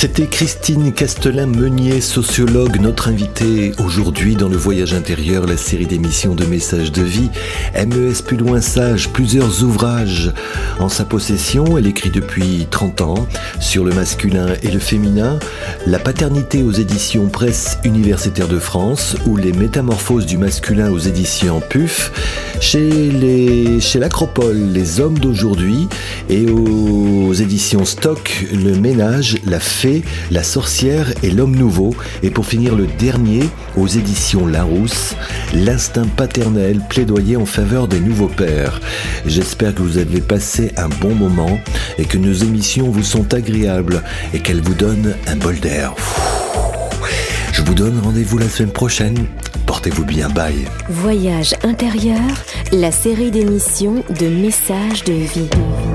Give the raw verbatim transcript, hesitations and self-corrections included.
C'était Christine Castelin-Meunier, sociologue, notre invitée aujourd'hui dans le Voyage intérieur, la série d'émissions de messages de vie. M E S plus loin sage, plusieurs ouvrages en sa possession. Elle écrit depuis trente ans sur le masculin et le féminin. La paternité aux éditions Presse Universitaire de France ou les métamorphoses du masculin aux éditions P U F. Chez, les, chez l'Acropole, les hommes d'aujourd'hui et aux éditions Stock, le ménage, la fée, la sorcière et l'homme nouveau. Et pour finir, le dernier, aux éditions Larousse, l'instinct paternel, plaidoyer en faveur des nouveaux pères. J'espère que vous avez passé un bon moment et que nos émissions vous sont agréables et qu'elles vous donnent un bol d'air. Je vous donne rendez-vous la semaine prochaine. Portez-vous bien, bye. Voyage intérieur, la série d'émissions de messages de vie.